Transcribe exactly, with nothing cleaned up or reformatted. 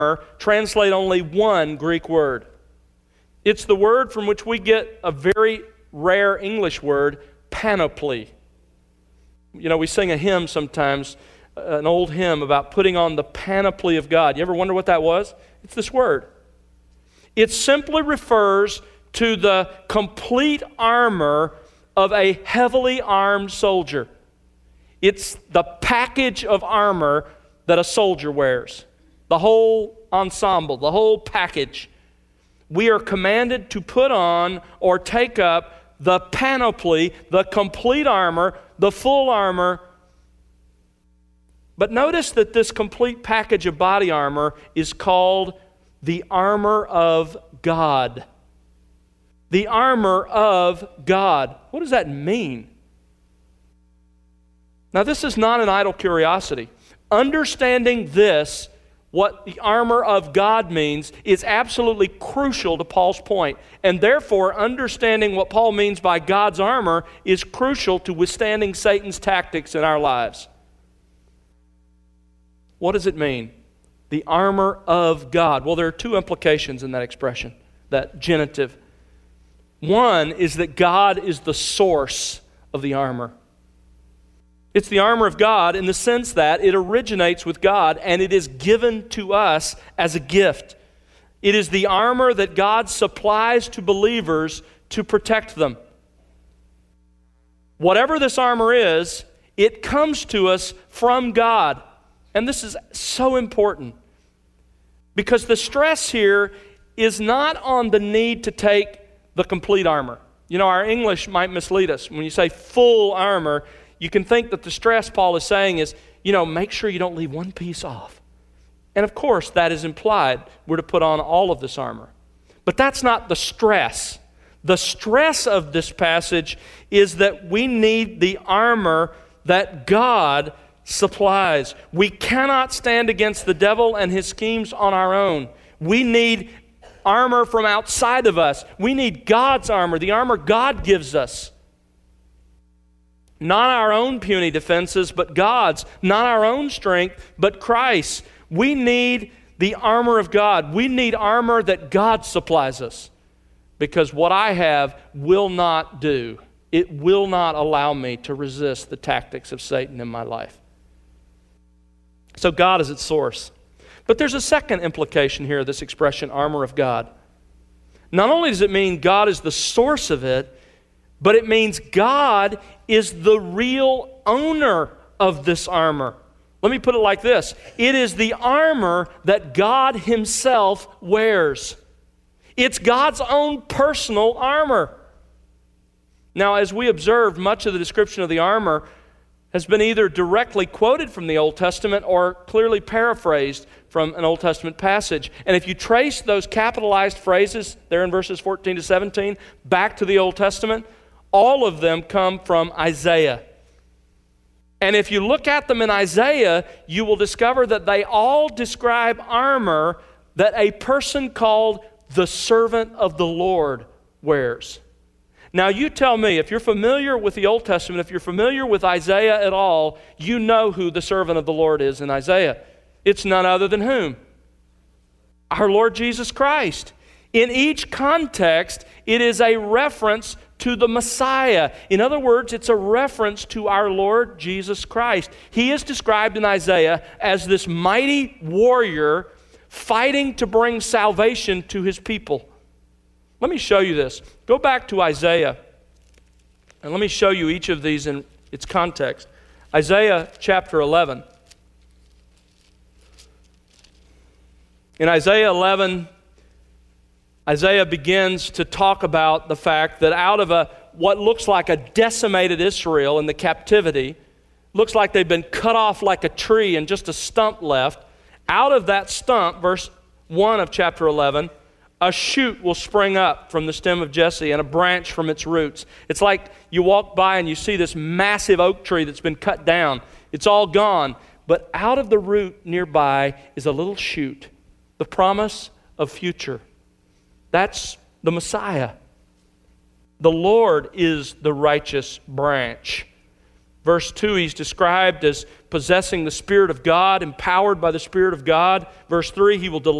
translate only one Greek word. It's the word from which we get a very rare English word, panoply. You know, we sing a hymn sometimes, an old hymn about putting on the panoply of God. You ever wonder what that was? It's this word. It simply refers to the complete armor of a heavily armed soldier. It's the package of armor that a soldier wears. The whole ensemble, the whole package. We are commanded to put on or take up the panoply, the complete armor, the full armor. But notice that this complete package of body armor is called the armor of God. The armor of God. What does that mean? Now, this is not an idle curiosity. Understanding this, what the armor of God means, is absolutely crucial to Paul's point. And therefore, understanding what Paul means by God's armor is crucial to withstanding Satan's tactics in our lives. What does it mean? The armor of God. Well, there are two implications in that expression, that genitive. One is that God is the source of the armor. It's the armor of God in the sense that it originates with God and it is given to us as a gift. It is the armor that God supplies to believers to protect them. Whatever this armor is, it comes to us from God. And this is so important because the stress here is not on the need to take the complete armor. You know, our English might mislead us. When you say full armor, you can think that the stress Paul is saying is, you know, make sure you don't leave one piece off. And of course, that is implied. We're to put on all of this armor. But that's not the stress. The stress of this passage is that we need the armor that God supplies. We cannot stand against the devil and his schemes on our own. We need armor from outside of us. We need God's armor, the armor God gives us. Not our own puny defenses, but God's. Not our own strength, but Christ's. We need the armor of God. We need armor that God supplies us. Because what I have will not do. It will not allow me to resist the tactics of Satan in my life. So God is its source. But there's a second implication here of this expression, armor of God. Not only does it mean God is the source of it, but it means God is the real owner of this armor. Let me put it like this. It is the armor that God Himself wears. It's God's own personal armor. Now, as we observed, much of the description of the armor has been either directly quoted from the Old Testament or clearly paraphrased from an Old Testament passage. And if you trace those capitalized phrases there in verses fourteen to seventeen back to the Old Testament, all of them come from Isaiah. And if you look at them in Isaiah, you will discover that they all describe armor that a person called the servant of the Lord wears. Now you tell me, if you're familiar with the Old Testament, if you're familiar with Isaiah at all, you know who the servant of the Lord is in Isaiah. It's none other than whom? Our Lord Jesus Christ. In each context, it is a reference to the Messiah. In other words, it's a reference to our Lord Jesus Christ. He is described in Isaiah as this mighty warrior fighting to bring salvation to His people. Let me show you this. Go back to Isaiah, and let me show you each of these in its context. Isaiah chapter eleven. In Isaiah eleven, Isaiah begins to talk about the fact that out of a what looks like a decimated Israel in the captivity, looks like they've been cut off like a tree and just a stump left, out of that stump, verse one of chapter eleven, a shoot will spring up from the stem of Jesse and a branch from its roots. It's like you walk by and you see this massive oak tree that's been cut down. It's all gone. But out of the root nearby is a little shoot, the promise of future. That's the Messiah. The Lord is the righteous branch. Verse two, he's described as possessing the Spirit of God, empowered by the Spirit of God. Verse three, he will delight